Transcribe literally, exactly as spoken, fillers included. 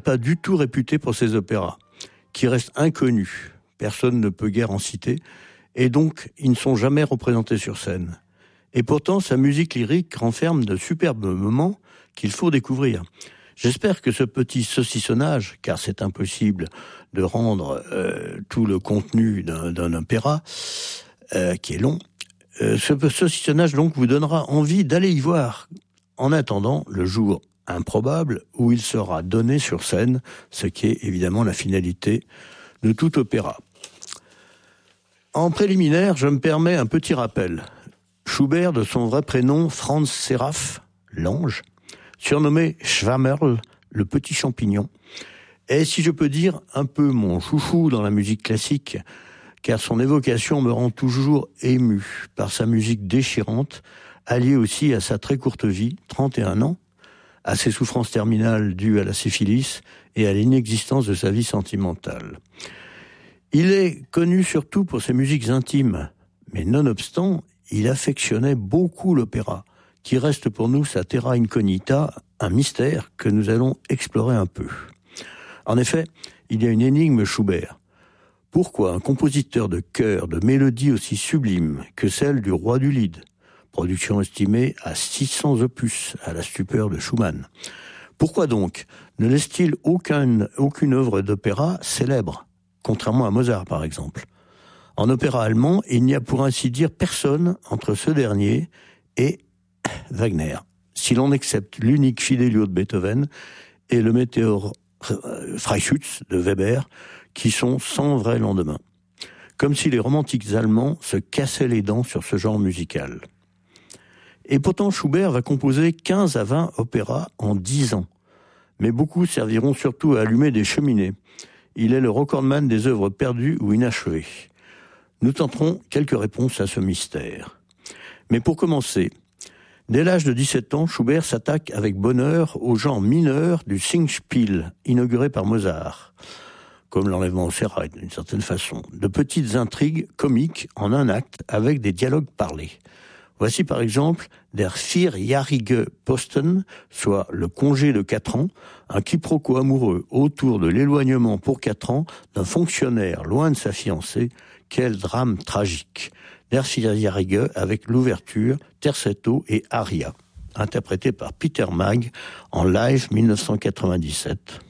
pas du tout réputé pour ses opéras, qui restent inconnus. Personne ne peut guère en citer, et donc ils ne sont jamais représentés sur scène. Et pourtant, sa musique lyrique renferme de superbes moments qu'il faut découvrir. J'espère que ce petit saucissonnage, car c'est impossible de rendre euh, tout le contenu d'un, d'un opéra, euh, qui est long, euh, ce saucissonnage donc vous donnera envie d'aller y voir, en attendant le jour improbable où il sera donné sur scène, ce qui est évidemment la finalité de tout opéra. En préliminaire, je me permets un petit rappel. Schubert, de son vrai prénom Franz Seraph, l'ange, surnommé Schwammerl, le petit champignon, est, si je peux dire, un peu mon chouchou dans la musique classique, car son évocation me rend toujours ému par sa musique déchirante, alliée aussi à sa très courte vie, trente et un ans, à ses souffrances terminales dues à la syphilis et à l'inexistence de sa vie sentimentale. Il est connu surtout pour ses musiques intimes, mais nonobstant, il affectionnait beaucoup l'opéra, qui reste pour nous sa terra incognita, un mystère que nous allons explorer un peu. En effet, il y a une énigme Schubert. Pourquoi un compositeur de chœurs, de mélodies aussi sublimes que celle du Roi du Lied, production estimée à six cents opus, à la stupeur de Schumann, pourquoi donc ne laisse-t-il aucune, aucune œuvre d'opéra célèbre, contrairement à Mozart par exemple? En opéra allemand, il n'y a pour ainsi dire personne entre ce dernier et Wagner, si l'on accepte l'unique Fidelio de Beethoven et le Météor Freischütz de Weber, qui sont sans vrai lendemain. Comme si les romantiques allemands se cassaient les dents sur ce genre musical. Et pourtant, Schubert va composer quinze à vingt opéras en dix ans. Mais beaucoup serviront surtout à allumer des cheminées. Il est le recordman des œuvres perdues ou inachevées. Nous tenterons quelques réponses à ce mystère. Mais pour commencer, dès l'âge de dix-sept ans, Schubert s'attaque avec bonheur au genre mineur du Singspiel, inauguré par Mozart, comme l'enlèvement au sérail d'une certaine façon, de petites intrigues comiques en un acte avec des dialogues parlés. Voici par exemple Der vierjährige Posten, soit le congé de quatre ans, un quiproquo amoureux autour de l'éloignement pour quatre ans d'un fonctionnaire loin de sa fiancée. Quel drame tragique. Der vierjährige avec l'ouverture, terzetto et aria, interprété par Peter Mag en live mille neuf cent quatre-vingt-dix-sept.